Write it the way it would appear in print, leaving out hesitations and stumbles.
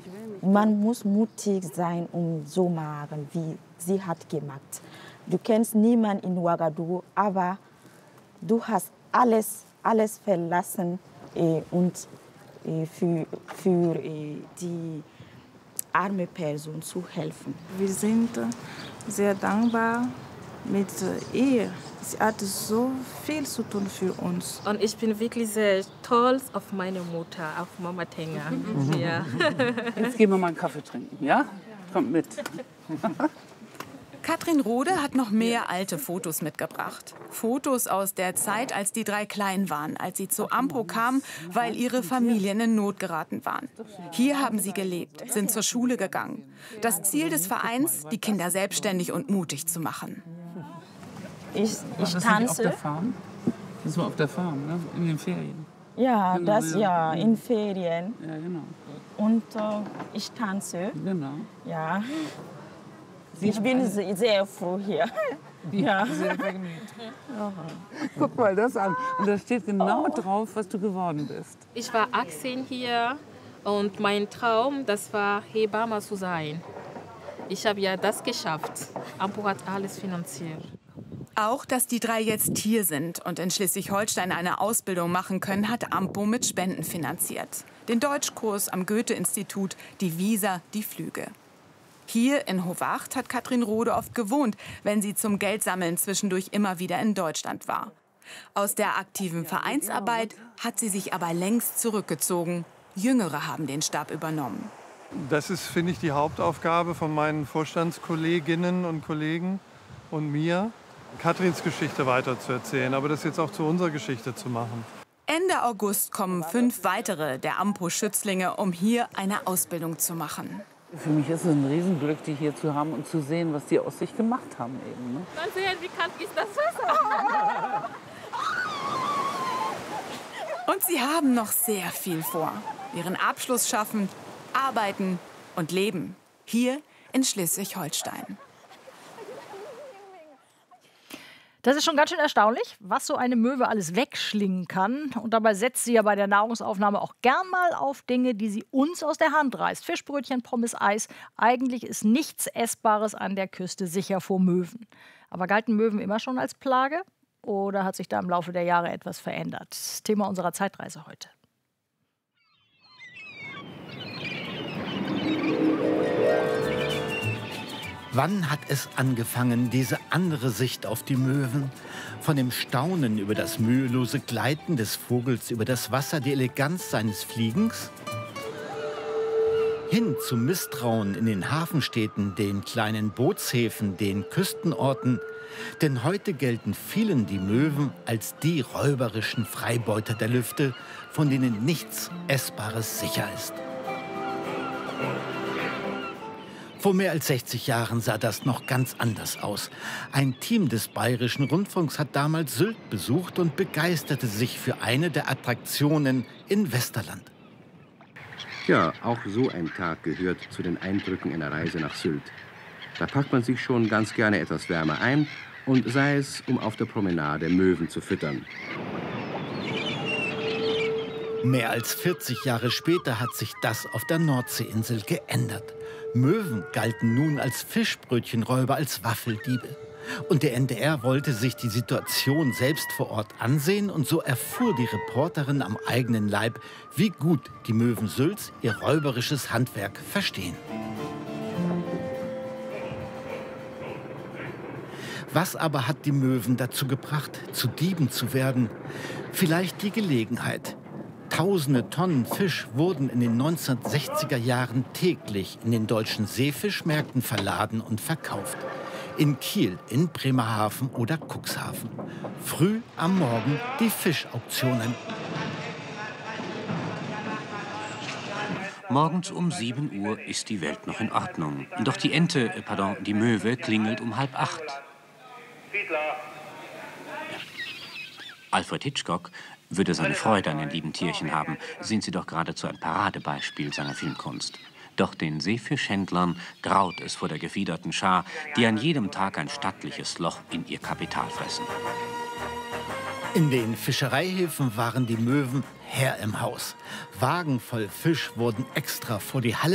Man muss mutig sein, um so machen, wie sie hat gemacht. Du kennst niemanden in Ouagadougou, aber du hast alles verlassen und für die arme Person zu helfen. Wir sind sehr dankbar mit ihr. Sie hat so viel zu tun für uns. Und ich bin wirklich sehr stolz auf meine Mutter, auf Mama Tenga. Ja. Jetzt gehen wir mal einen Kaffee trinken, ja? Kommt mit. Katrin Rode hat noch mehr alte Fotos mitgebracht. Fotos aus der Zeit, als die drei klein waren, als sie zu AMPO kamen, weil ihre Familien in Not geraten waren. Hier haben sie gelebt, sind zur Schule gegangen. Das Ziel des Vereins, die Kinder selbstständig und mutig zu machen. Ich tanze. Auf der Farm? Das war auf der Farm, ne? In den Ferien. Ja, genau, das ja, in Ferien. Ja, genau. Und ich tanze. Genau. Ja. Ich bin sehr froh hier. Ja. Sehr vergnügt. Guck mal das an. Und da steht genau drauf, was du geworden bist. Ich war 18 hier und mein Traum, das war Hebamme zu sein. Ich habe ja das geschafft. AMPO hat alles finanziert. Auch, dass die drei jetzt hier sind und in Schleswig-Holstein eine Ausbildung machen können, hat AMPO mit Spenden finanziert. Den Deutschkurs am Goethe-Institut, die Visa, die Flüge. Hier in Hovacht hat Katrin Rode oft gewohnt, wenn sie zum Geldsammeln zwischendurch immer wieder in Deutschland war. Aus der aktiven Vereinsarbeit hat sie sich aber längst zurückgezogen. Jüngere haben den Stab übernommen. Das ist, finde ich, die Hauptaufgabe von meinen Vorstandskolleginnen und Kollegen und mir, Katrins Geschichte weiterzuerzählen, aber das jetzt auch zu unserer Geschichte zu machen. Ende August kommen 5 weitere der AMPO-Schützlinge, um hier eine Ausbildung zu machen. Für mich ist es ein Riesenglück, die hier zu haben und zu sehen, was die aus sich gemacht haben eben. Ne? Mal sehen, wie kalt ist das Wasser. Und sie haben noch sehr viel vor. Ihren Abschluss schaffen, arbeiten und leben. Hier in Schleswig-Holstein. Das ist schon ganz schön erstaunlich, was so eine Möwe alles wegschlingen kann. Und dabei setzt sie ja bei der Nahrungsaufnahme auch gern mal auf Dinge, die sie uns aus der Hand reißt. Fischbrötchen, Pommes, Eis. Eigentlich ist nichts Essbares an der Küste sicher vor Möwen. Aber galten Möwen immer schon als Plage? Oder hat sich da im Laufe der Jahre etwas verändert? Das Thema unserer Zeitreise heute. Wann hat es angefangen, diese andere Sicht auf die Möwen? Von dem Staunen über das mühelose Gleiten des Vogels über das Wasser, die Eleganz seines Fliegens? Hin zum Misstrauen in den Hafenstädten, den kleinen Bootshäfen, den Küstenorten. Denn heute gelten vielen die Möwen als die räuberischen Freibeuter der Lüfte, von denen nichts Essbares sicher ist. Vor mehr als 60 Jahren sah das noch ganz anders aus. Ein Team des Bayerischen Rundfunks hat damals Sylt besucht und begeisterte sich für eine der Attraktionen in Westerland. Ja, auch so ein Tag gehört zu den Eindrücken einer Reise nach Sylt. Da packt man sich schon ganz gerne etwas wärmer ein und sei es, um auf der Promenade Möwen zu füttern. Mehr als 40 Jahre später hat sich das auf der Nordseeinsel geändert. Möwen galten nun als Fischbrötchenräuber, als Waffeldiebe. Und der NDR wollte sich die Situation selbst vor Ort ansehen. Und so erfuhr die Reporterin am eigenen Leib, wie gut die Möwen Sylts ihr räuberisches Handwerk verstehen. Was aber hat die Möwen dazu gebracht, zu Dieben zu werden? Vielleicht die Gelegenheit. Tausende Tonnen Fisch wurden in den 1960er Jahren täglich in den deutschen Seefischmärkten verladen und verkauft. In Kiel, in Bremerhaven oder Cuxhaven. Früh am Morgen die Fischauktionen. Morgens um 7 Uhr ist die Welt noch in Ordnung. Doch die Möwe klingelt um 7:30. Alfred Hitchcock würde seine Freude an den lieben Tierchen haben, sind sie doch geradezu ein Paradebeispiel seiner Filmkunst. Doch den Seefischhändlern graut es vor der gefiederten Schar, die an jedem Tag ein stattliches Loch in ihr Kapital fressen. In den Fischereihäfen waren die Möwen Herr im Haus. Wagen voll Fisch wurden extra vor die Halle